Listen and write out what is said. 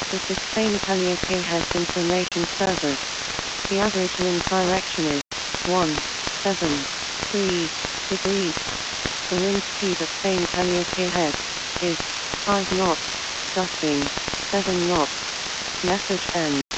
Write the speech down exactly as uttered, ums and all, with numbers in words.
This is Spain Calliope has information service. The average wind direction is one seven three degrees. The wind speed at Spain Calliope Head is five knots, gusting seven knots. Message end.